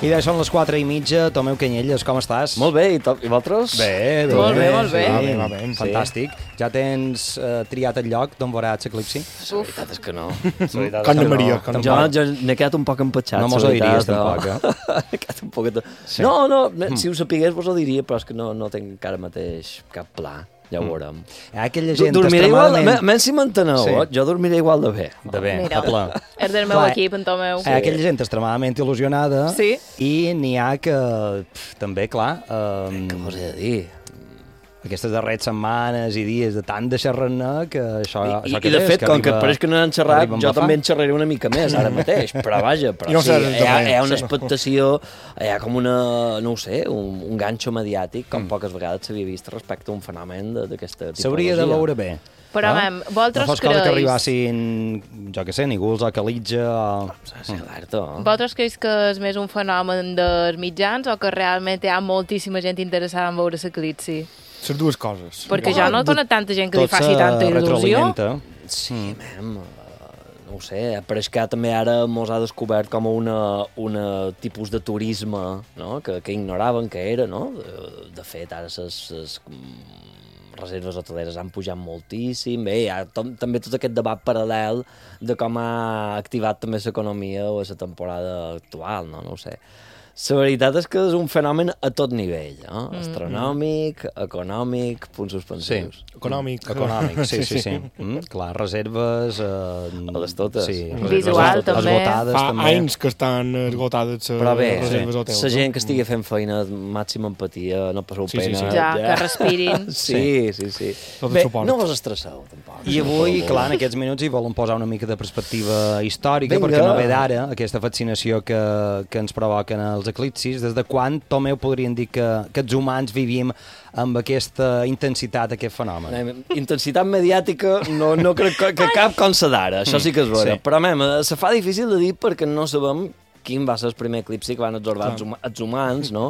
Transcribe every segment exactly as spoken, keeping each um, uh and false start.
I ja són les quatre i mitja. Tomeu Canyelles, com estàs? Molt bé, i, to i vosaltres? Bé, bé. Molt bé, molt bé. Sí, Va bé, va bé, fantàstic. Sí. Ja tens uh, triat el lloc d'on veuràs l'eclipsi? La veritat és que no. La Con és que Maria. no. Jo, jo n'he quedat un poc empatxat. No mos ho diries, tampoc, eh? N'he quedat un poquet... Sí. No, no, si ho sapigués vos ho diria, però és que no, no tinc encara mateix cap pla. Ja ho veurem. Mm. Aquella gent dormiré extremadament... igual, menys si m'enteneu, sí. Jo dormiré igual de bé. De bé, Mira, a pla. és del meu Clar, equip, en Tomeu. Sí. Aquella gent extremadament il·lusionada Sí. i n'hi ha que, pf, també, clar... Um, Què vos he de dir? Aquestes darreres setmanes i dies de tant de xerrar-ne que això, I, això i que de és, fet, que com arriba, que pareix que no han xerrat, arriba amb jo la fam. també en xerraré una mica més ara mateix, però vaja, però I no sí, saps hi ha, res, hi ha una sí. expectació, hi ha com una, no ho sé, un, un ganxo mediàtic com mm. poques vegades s'havia vist respecte a un fenomen de- d'aquesta tipologia. S'hauria de veure bé. Però, eh? mem, vosaltres no fos cosa que creus- arribassin, jo què sé, Niguls o Calitja o... Sí, alerta. Vosaltres creus que és més un fenomen dels mitjans o que realment hi ha moltíssima gent interessada en veure l'eclipsi? Les dues coses. Perquè jo no dona tanta gent que li Tot faci se tanta il·lusió. retroalimenta. Sí, mem, uh, no ho sé, pareix que també ara mos ha descobert com una, una tipus de turisme, no?, que, que ignoraven que era, no? De, de fet, ara ses, ses mm, reserves hoteleres han pujat moltíssim. Bé, hi ha tom, també tot aquest debat paral·lel de com ha activat també l'economia o la temporada actual, no? No ho sé. La veritat és que és un fenomen a tot nivell, eh? Mm. Astronòmic, econòmic, punts suspensius. Sí. Econòmic. Econòmic, sí, sí, sí. Mm, clar, reserves... Eh, A les totes. Sí, Visual, reserves també. esgotades, Fa també. anys que estan esgotades les Però bé, reserves sí. hotels. La gent que estigui fent feina, màxima empatia, no passeu Sí, sí, pena. sí. Ja, que respirin. Sí, sí, sí. Tot el Bé, suport. no vos estresseu, tampoc. I avui, clar, en aquests minuts hi volen posar una mica de perspectiva històrica, Vinga. perquè no ve d'ara aquesta fascinació que, que ens provoquen els eclipsis. Des de quan, Tomeu, podrien dir que, que els humans vivim amb aquesta intensitat, aquest fenomen? Anem, intensitat mediàtica no, no crec que, que cap com sa d'ara, això sí que és vera. Sí. Però, mem, se fa difícil de dir perquè no sabem quin va ser el primer eclipsi que van observar els, huma, els humans, no?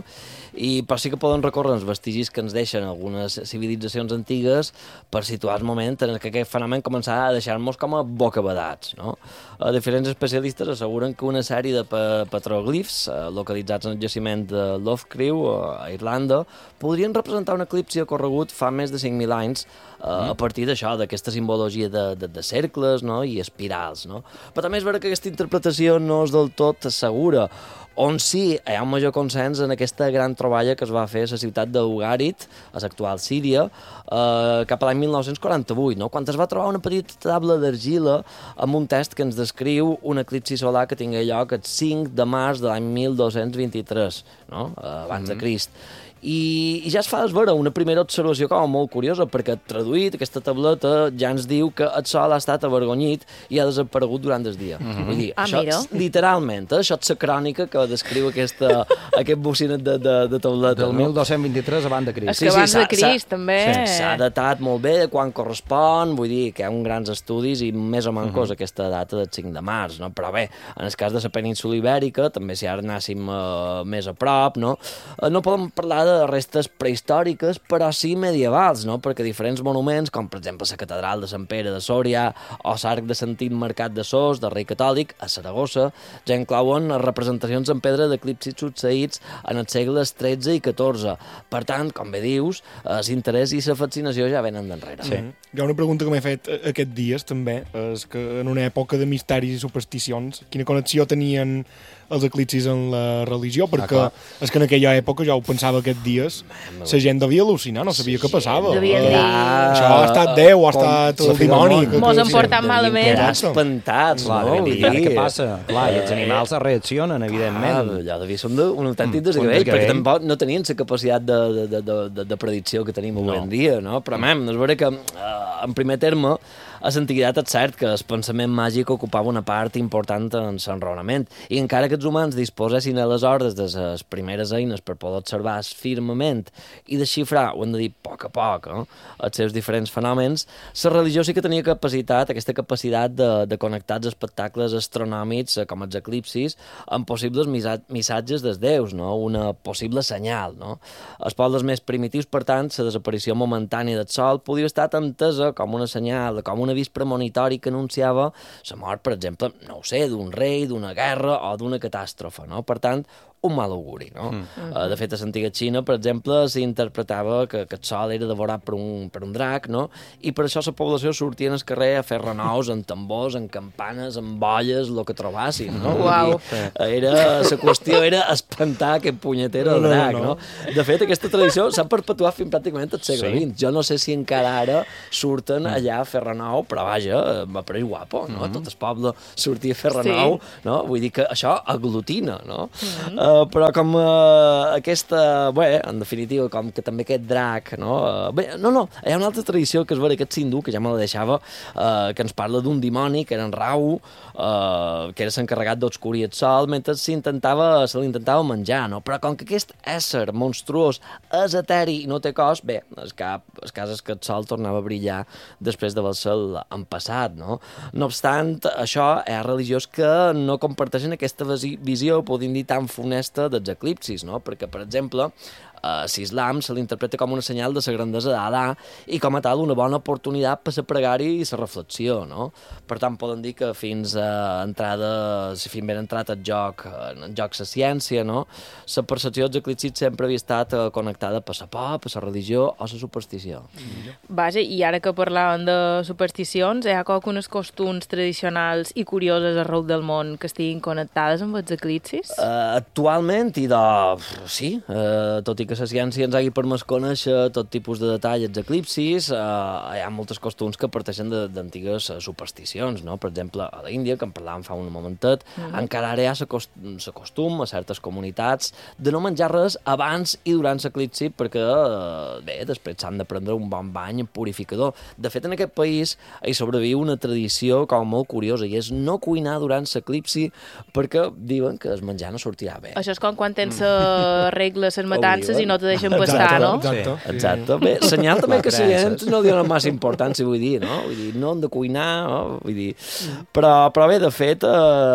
I però sí que poden recórrer els vestigis que ens deixen algunes civilitzacions antigues per situar el moment en què aquest fenomen començava a deixar-nos com a bocabadats, no? Eh, diferents especialistes asseguren que una sèrie de pa petroglifs eh, localitzats en el jaciment de Lothcriw, a Irlanda, podrien representar un eclipsi ocorregut fa més de cinc mil anys eh, a partir d'això, d'aquesta simbologia de, de, de cercles, no?, i espirals, no? Però també és vera que aquesta interpretació no és del tot segura, on sí hi ha un major consens en aquesta gran troballa que es va fer a la ciutat d'Ugarit, a l'actual Síria, eh, cap a l'any mil nou-cents quaranta-vuit, no? Quan es va trobar una petita taula d'argila amb un text que ens descriu un eclipsi solar que tingué lloc el cinc de març de l'any mil dos-cents vint-i-tres, no? eh, abans mm-hmm. de Crist. I, i ja es fa es veure una primera observació com molt curiosa, perquè traduït aquesta tableta ja ens diu que el sol ha estat avergonyit i ha desaparegut durant el dia. Mm-hmm. Vull dir, Ah, això, mira. literalment, eh? Això és la crònica que descriu aquesta, aquest bocinet de, de, de tableta. Del no? mil dos-cents vint-i-tres abans de Crist. És que abans s'ha- de Crist, s'ha- també. sí, S'ha datat molt bé de quan correspon, vull dir que hi ha uns grans estudis i més o mancos uh -huh. aquesta data del cinc de març, no? Però bé, en el cas de la península ibèrica, també si ara anàssim uh, més a prop, no? Uh, no podem parlar de restes prehistòriques, però sí medievals, no? Perquè diferents monuments, com per exemple la catedral de Sant Pere de Sòria o l'arc de Sant Mercat de Sos, del rei catòlic, a Saragossa, ja inclouen representacions en pedra d'eclipsis succeïts en els segles tretze i catorze. Per tant, com bé dius, l'interès i la fascinació ja venen d'enrere. Sí. Mm. Hi ha una pregunta que m'he fet eh, aquests dies, també, és que en una època de misteris i supersticions, quina connexió tenien els eclipsis en la religió? Perquè clar. és que en aquella època, jo ho pensava aquests dies, la gent devia al·lucinar, no sabia què passava. Devien Eh, dir- Això ha estat Déu, ha Com estat la el fi del dimoni. món. que- Mos que- han portat malament. Devien quedar Exacte. espantats, Clar, no? devien dir, ara Vull dir, què passa? Clar, i els animals reaccionen, evidentment. Ah, allò devia ser un, de, un autèntic Mm, desgavell, un desgavell. perquè tampoc no tenien la capacitat de, de, de, de, de predicció que tenim avui No. en dia, no? Però, mem, és vera que, eh, en primer terme, a l'antiguitat és cert que el pensament màgic ocupava una part important en l'enraonament, i encara que els humans disposessin aleshores de les primeres eines per poder observar el firmament i desxifrar, ho hem de dir a poc a poc, eh, els seus diferents fenòmens, la religió sí que tenia capacitat, aquesta capacitat de, de connectar els espectacles astronòmics, eh, com els eclipsis, amb possibles missa missatges dels déus, no? Una possible senyal, no? Els pobles més primitius, per tant, la desaparició momentània del sol podia estar entesa com una senyal, com un avís premonitori que anunciava la mort, per exemple, no ho sé, d'un rei, d'una guerra o d'una catàstrofe, no? Per tant, un mal auguri, no? Mm. Uh, de fet, a l'antiga Xina, per exemple, s'interpretava que, que el sol era devorat per un, per un drac, no? I per això la població sortia al carrer a fer renous, amb tambors, amb campanes, amb bolles, el que trobassin, no? Uau. Era, la qüestió era espantar aquest punyetero no, drac, no, no. no? De fet, aquesta tradició s'ha perpetuat fins pràcticament al segle vint. Jo no sé si encara ara surten allà a fer renou, però vaja, m'apareix guapo, no? Mm. Tot el poble sortia a fer renou, sí. No? Vull dir que això aglutina, no? Mm. Uh, però com uh, aquesta, bé, en definitiva, com que també aquest drac, no? Uh, bé, no, no, hi ha una altra tradició que és vera, aquest hindú, que ja me la deixava, uh, que ens parla d'un dimoni, que era en Rau, uh, que era l'encarregat d'obscurir el sol, mentre s'intentava, se l'intentava menjar, no? Però com que aquest ésser monstruós és eteri i no té cos, bé, el, cap, el cas és que el sol tornava a brillar després d'haver-se'l empassat, no? No obstant, això hi ha religiós que no comparteixen aquesta visió, podríem dir, tan funesta dels eclipsis, no? Perquè, per exemple, a l'islam se l'interpreta com una senyal de la grandesa d'Allah i com a tal una bona oportunitat per la pregària i la reflexió, no? Per tant, poden dir que fins a entrada, si fins ben entrat el joc, en joc la ciència, no? La percepció dels eclipsis sempre havia estat connectada per la por, per la religió o la superstició. Vaja, i ara que parlàvem de supersticions, hi ha alguns costums tradicionals i curiosos arreu del món que estiguin connectades amb els eclipsis? Uh, actualment, i de... sí, uh, tot i que la ciència ens hagi permès conèixer tot tipus de detalls dels eclipsis, eh, hi ha moltes costums que parteixen d'antigues supersticions, no? Per exemple, a l'Índia, que en parlàvem fa un momentet, mm-hmm. encara ara hi ha la cost costum a certes comunitats de no menjar res abans i durant l'eclipsi perquè, eh, bé, després s'han de prendre un bon bany purificador. De fet, en aquest país hi sobreviu una tradició com molt curiosa i és no cuinar durant l'eclipsi perquè diuen que el menjar no sortirà bé. Això és com quan tens uh, regles, les matances i no te deixen pastar, no? Exacte. Sí. Exacte. Bé, senyal també que la gent no li dona massa importància, vull dir, no? Vull dir, no hem de cuinar, no? Vull dir... Però, però bé, de fet,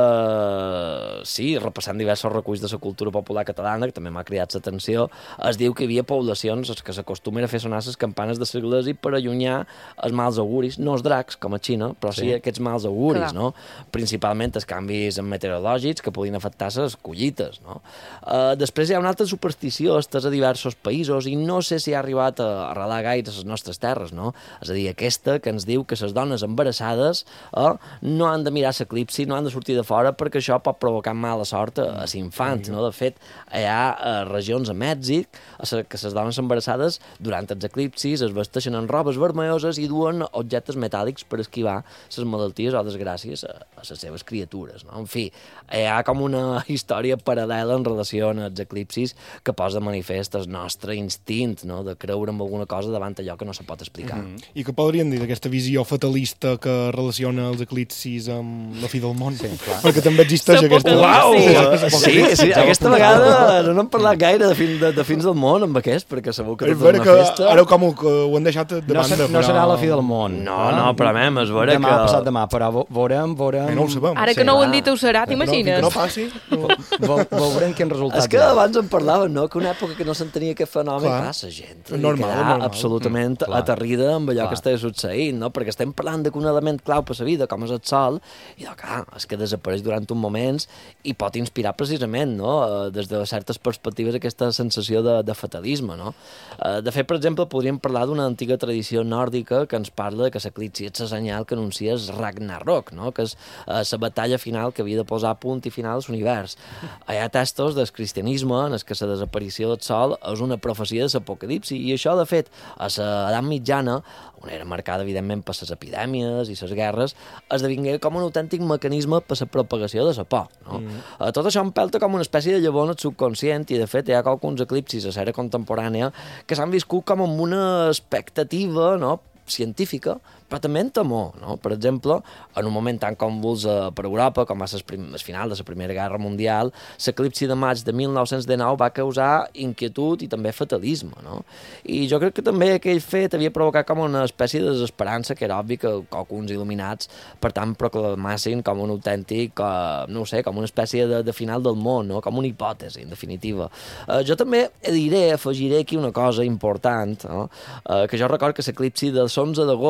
eh, sí, repassant diversos reculls de la cultura popular catalana, que també m'ha cridat l'atenció, es diu que hi havia poblacions que s'acostuma a fer sonar les campanes de l'església per allunyar els mals auguris, no els dracs, com a Xina, però sí, sí aquests mals auguris, Clar. No? Principalment els canvis meteorològics que podien afectar les collites, no? Eh, després hi ha una altra superstició, estàs a diversos països i no sé si ha arribat a arrelar gaire a les nostres terres, no? És a dir, aquesta que ens diu que les dones embarassades eh, no han de mirar l'eclipsi, no han de sortir de fora perquè això pot provocar mala sort a els infants, no? De fet, hi ha eh, regions a Mèxic que les dones embarassades durant els eclipsis es vesteixen en robes vermelloses i duen objectes metàl·lics per esquivar les malalties o desgràcies a, a les seves criatures, no? En fi, hi ha com una història paral·lela en relació als eclipsis que posa de manifest el nostre instint, no? De creure en alguna cosa davant allò que no se pot explicar. Mm -hmm. I que podríem dir d'aquesta visió fatalista que relaciona els eclipsis amb la fi del món? Sí, clar. Perquè també existeix aquesta... Uau! Sí, sí, sí, aquesta vegada no n'hem parlat gaire de, fin, de, de fins del món amb aquest, perquè sabeu que tot és una festa. Ara com que ho han deixat de no banda, però... No serà la fi del món. No, no, però mem, és vera demà, que... Demà, passat demà, però veurem... veurem... No ho sabem. Ara que no ho han dit ho serà, t'imagines? Que no passi... No. Veurem quin resultat. És que abans en parlàvem, no? Que una època que no s'entenia aquest fenomen, clar, clar la gent normal, normal. absolutament mm, aterrida amb allò clar. Que està succeint, no? Perquè estem parlant d'un element clau per la vida, com és el sol, i no, clar, és que desapareix durant un moment i pot inspirar precisament, no? Des de certes perspectives aquesta sensació de, de fatalisme, no? De fet, per exemple, podríem parlar d'una antiga tradició nòrdica que ens parla que l'eclipsi és la senyal que anuncia el Ragnarok, no? Que és la batalla final que havia de posar punt i final a l'univers. Hi ha textos del cristianisme en els que la desaparició del sol és una profecia de l'apocalipsi i això, de fet, a l'edat mitjana, on era marcada, evidentment, per les epidèmies i les guerres, esdevingué com un autèntic mecanisme per la propagació de la por, no? Mm. Tot això empelta com una espècie de llavor subconscient i, de fet, hi ha alguns eclipsis a l'era contemporània que s'han viscut com amb una expectativa, no?, científica, però també en temor, no? Per exemple, en un moment tan convuls eh, per Europa, com va ser el final de la Primera Guerra Mundial, l'eclipsi de maig de mil nou-cents dinou va causar inquietud i també fatalisme, no? I jo crec que també aquell fet havia provocat com una espècie de desesperança, que era obvi que alguns il·luminats, per tant, proclamassin com un autèntic, eh, no sé, com una espècie de, de final del món, no? Com una hipòtesi, en definitiva. Eh, jo també diré, afegiré aquí una cosa important, no? Eh, que jo record que l'eclipsi del onze d'agost de l'any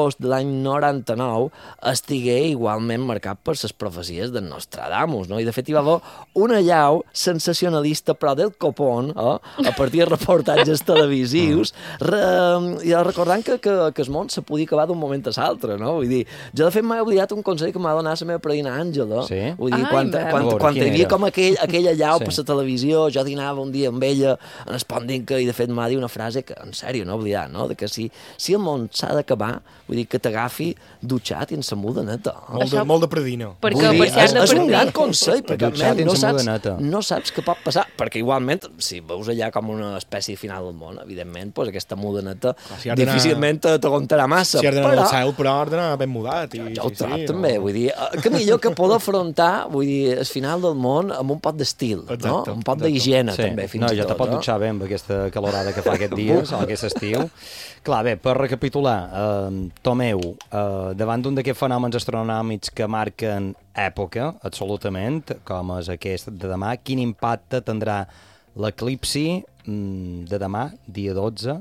l'any noranta-nou estigué igualment marcat per les profecies de Nostradamus, no? I de fet hi va haver una llau sensacionalista, però del copón, eh? A partir de reportatges televisius, re, i recordant que, que, que el món se podia acabar d'un moment a l'altre, no? Vull dir, jo de fet m'he oblidat un consell que m'ha donat la meva predina Àngela. Sí? Vull dir, Ai, quan, veure, quan, quan hi havia era? com aquell, aquella llau Sí. per la televisió, jo dinava un dia amb ella en el Spondinca i de fet m'ha dit una frase que, en sèrio, no he oblidat, no? De que si, si el món s'ha d'acabar, vull dir que t'agafi dutxat i en sa muda neta. Molt de, Això- molt de predina. Perquè Vull dir, per si has és, de és un partir. gran consell, perquè Dutxat man, i no, en sa saps, mudaneta. no saps què pot passar, perquè igualment, si veus allà com una espècie final del món, evidentment, pues, aquesta mudaneta si has d'anar- difícilment te- t'aguantarà massa, Si has d'anar però... al cel, però has d'anar ben mudat. I, Ja ho sí, trob, sí, també, no? vull dir, eh, que millor que poder afrontar, vull dir, el final del món amb un pot d'estil, no? Exacte, Un pot exacte. d'higiene, Sí. també, fins no, i ja tot. te pot no? dutxar bé amb aquesta calorada que fa aquest dia, o aquest estiu. Clar, bé, per recapitular, eh, Tomeu, eh, davant d'un d'aquests fenòmens astronòmics que marquen època, absolutament, com és aquest de demà, quin impacte tindrà l'eclipsi mm, de demà, dia dotze,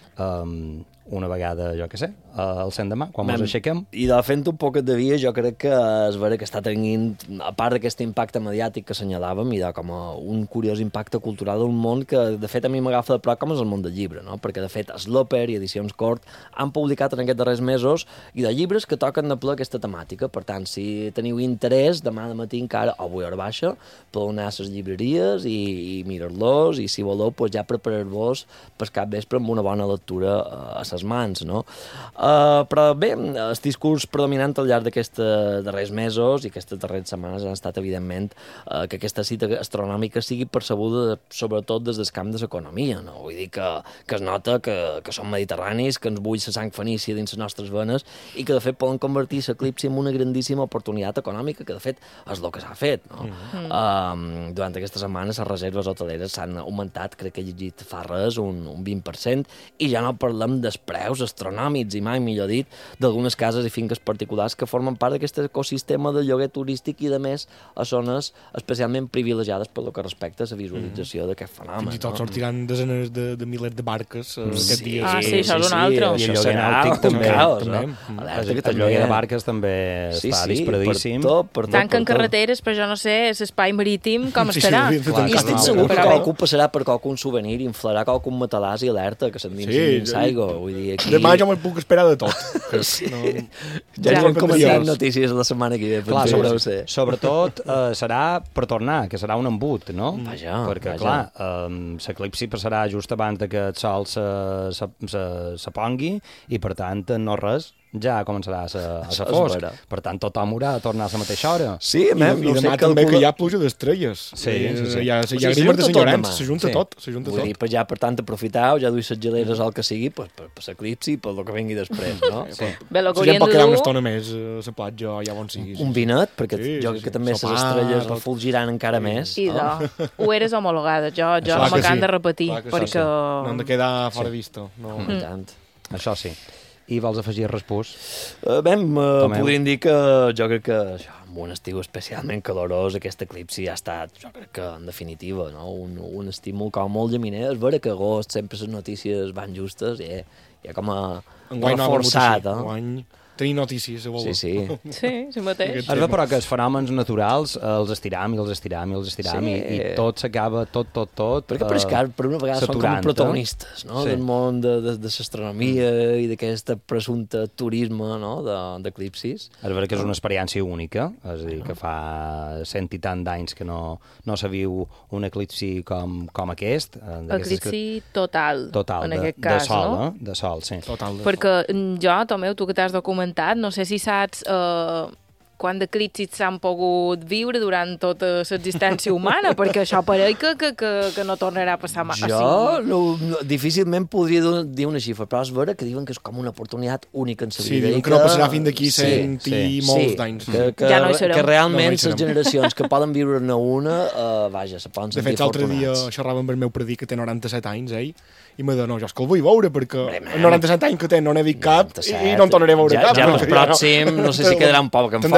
um, una vegada, jo què sé, al cent demà, quan ens aixequem? I de fent un poquet de via, jo crec que és vera que està tenint, a part d'aquest impacte mediàtic que assenyalàvem, i de com a un curiós impacte cultural d'un món que, de fet, a mi m'agafa de prop com és el món del llibre, no? Perquè, de fet, Sloper i Edicions Cort han publicat en aquests darrers mesos i de llibres que toquen de ple aquesta temàtica. Per tant, si teniu interès, demà de matí encara, o avui a hora baixa, podeu anar a les llibreries i, i mirar-los, i si voleu, pues, ja preparar-vos per cap vespre amb una bona lectura a les mans, no? Uh, però bé, el discurs predominant al llarg d'aquests darrers mesos i aquestes darreres setmanes ha estat, evidentment, uh, que aquesta cita astronòmica sigui percebuda sobretot des del camp de l'economia, no? Vull dir que, que es nota que, que som mediterranis, que ens bull la sang fenícia dins les nostres venes i que, de fet, poden convertir l'eclipsi en una grandíssima oportunitat econòmica, que, de fet, és el que s'ha fet, no? Mm. Uh, durant aquestes setmanes les reserves hoteleres s'han augmentat, crec que he llegit fa res, un, un vint per cent, i ja no parlem dels preus astronòmics i mai, millor dit, d'algunes cases i finques particulars que formen part d'aquest ecosistema de lloguer turístic i, de més, a zones especialment privilegiades per lo que respecta a la visualització mm. d'aquest fenomen. Fins i tot no? sortiran desenes de, de milers de barques uh, aquest Sí, dia. Ah, sí, això és un altre. I el això lloguer serà nàutic un també. caos, també. no? Mm. Alerta que El també... lloguer de barques també Sí, està sí, disparadíssim. per tot, per tot. Tanquen per tot. carreteres, però jo no sé, l'espai marítim com Sí, sí, estarà. havien fet un I estic canal. segur que Però bé. qualcú passarà per qualcun souvenir, inflarà qualcun matalàs i alerta, que s'endinsin Sí, dins aigua. Vull dir, aquí... Demà jo me'n puc esperar de tot. Que Sí. no... Ja ens Ja. hem començat Dies. notícies la setmana que ve. Clar, potser sobre, deu ser. sobretot eh, serà per tornar, que serà un embut, no? Vaja, Perquè, vaja. clar, eh, l'eclipsi passarà just abans de que el sol se, se, se, se pongui i, per tant, no res, ja començarà a ser, a ser Això és fosc. vera. Per tant, tothom haurà de tornar a la mateixa hora. Sí, I, mem, I no demà sé, també calcula- que hi ha pluja d'estrelles. Sí, sí, sí. Hi ha, O sigui, hi ha s'ajunta grimes de tot senyorens, demà. s'ajunta Sí. tot. S'ajunta Vull dir, tot. per ja, per tant, aprofiteu, ja duis les geleres el que sigui, pues, per, per l'eclipsi i per el que vingui després, no? Sí. Bé, el que La gent haurien pot de quedar una dur... estona més a la platja, ja on siguis. Un vinet, perquè Sí, jo sí, crec que sí. també les Sopar, estrelles tot. refulgiran encara més. I de... Ho eres homologada, jo, jo Clar no que m'acan sí. de repetir, Clar que sí. perquè... No han de quedar fora vista. No. I tant. Això sí. I vols afegir respús? Uh, bé, uh, Tomeu. podríem dir que jo crec que això, amb un estiu especialment calorós, aquest eclipsi ha estat, jo crec que en definitiva, no? un, un estímul com molt llaminer. És vera que a agost sempre les notícies van justes i eh, ja com a Enguany no ha hagut reforçat. així. Eh? Enguany tenir notícies, a Sí, voler. sí. Sí, sí mateix. Aquest- Es ve, però, que els fenòmens naturals eh, els estiram i els estiram i els estiram Sí. i, i tot s'acaba, tot, tot, tot... Perquè per, eh, per una vegada són com saturant, eh? protagonistes, no? Sí. Del món de, de, de l'astronomia i d'aquest presumpte turisme, no? De- d'eclipsis. És veritat que és una experiència única, és a dir, que fa cent i tant d'anys que no, no se viu un eclipsi com, com aquest. eh, d'aquestes Eclipsi total, que... Total, en de, aquest cas, de sol, no? eh? De sol, sí. Total. Perquè mm, jo, Tomeu, tu que t'has documentat, no sé si saps eh, quant d'eclipsis s'han pogut viure durant tota l'existència humana, perquè això pareix que, que, que, que no tornarà a passar mai. Jo no, no, difícilment podria do- dir una xifra, però és vera que diuen que és com una oportunitat única en la Sí, vida. diuen i que no passarà fins d'aquí Sí, cent sí, i molts sí, d'anys. Que, que, Ja no hi serem. que realment No, no hi les serem. generacions que poden viure-ne una, uh, vaja, se poden De sentir fet, l'altre dia afortunats. xerrava amb el meu predí, que té noranta-set anys, ell, i m'ha dit, no, jo és que el vull veure, perquè Hombre, en noranta-set anys que té no n'he dit cap i, noranta-set. i no en tornaré a veure ja, cap. Ja perquè el pròxim, no sé si quedarà un poc en Tindrà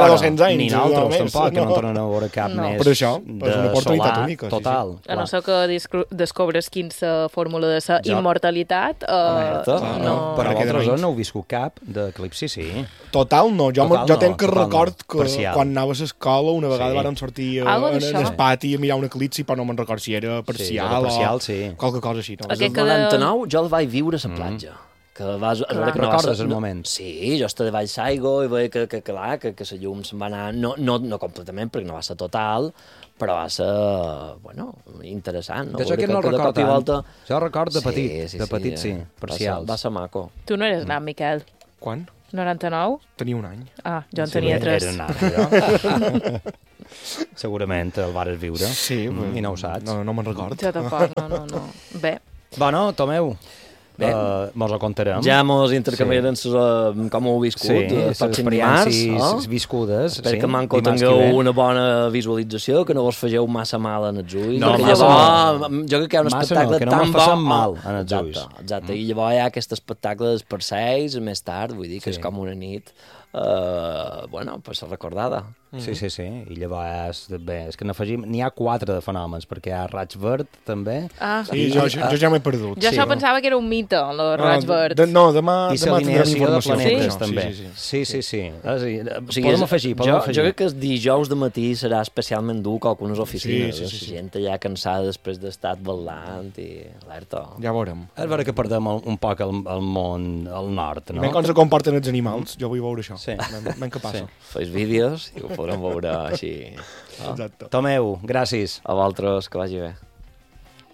Bueno, dos-cents anys. Ni nosaltres, més, tampoc, que no no. tornem a veure cap No. més Per això, és de una oportunitat solar única, sí, total. A no ser que discro- descobres quina és la fórmula de la Jo- immortalitat, eh, Alerta. no... no, Però Perquè vosaltres menys. no heu viscut cap d'eclipsi, sí. Total, no. Jo, Total, jo no, tenc que total no. record que Parcial. quan anava a l'escola una vegada Sí. vàrem sortir a, Algo en, d'això. en el pati a mirar un eclipsi, però no me'n record si era parcial, era parcial, o sí. qualque cosa així. No? Aquest El que de- noranta-nou jo el vaig viure a la platja. Que vas, es veure que no Recordes va ser- el no, moment? Sí, jo estava davall Saigo i veia que, que, que, clar, que, que la llum se'n va anar, no, no, no completament, perquè no va ser total, però va ser, bueno, interessant. No? D'això Veure que no el de record cop i tant. volta... Jo el record de Sí, petit, sí, de sí, petit sí, eh, parcials. Va ser, va ser maco. Tu no eres nan, Miquel? Quan? noranta-nou? Tenia un any. Ah, jo en Sí, tenia tres. Era nada, jo. Segurament el vares viure. Sí, Mm, I no ho saps. No, no me'n record. Jo tampoc, no, no, no. Bé, Bueno, Tomeu, Bé. uh, mos ho contarem. Ja mos intercanviarem sí. uh, com ho heu viscut Sí, eh, les pròxim dimarts. experiències Oh? viscudes. Espero sí, que manco dimarts tingueu que ve. una bona visualització, que no vos fegeu massa mal en els ulls. No, perquè massa llavors, jo crec que hi ha un Massa espectacle no, que no tan me'n bo... facin mal en els exacte, ulls. Exacte, i llavors hi ha aquest espectacle per seis, més tard, vull dir que Sí. és com una nit, uh, bueno, per ser recordada. Sí, sí, sí. I llavors, bé, és que n'afegim... N'hi ha quatre de fenòmens, perquè hi ha raig verd, també. ah, Sí, jo, jo, jo ja m'he perdut. jo sí, això no? pensava que era un mite, el No, raig verd. de, no, demà, I demà tindrem l'alineació de informació. planetes, Sí? també. Sí, sí, sí. Sí, sí, sí. Ah, sí. O sigui, Podem és- afegir, podem jo, afegir. Jo crec que el dijous de matí serà especialment dur a algunes oficines. Sí, sí, sí, sí. La gent ja cansada després d'estar ballant i alerta. Ja veurem. És vera que perdem el, un poc el, el món al nord, no? No? Com se comporten els animals, jo vull veure això. Sí. Ben, ben que passa. Sí. Feis vídeos i ho podrem veure així. Exacte. Tomeu, gràcies. A vosaltres, que vagi bé.